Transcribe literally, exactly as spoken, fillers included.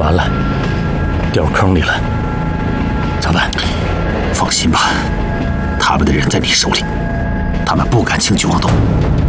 完了，掉坑里了，咋办？ 放心吧，他们的人在你手里，他们不敢轻举妄动。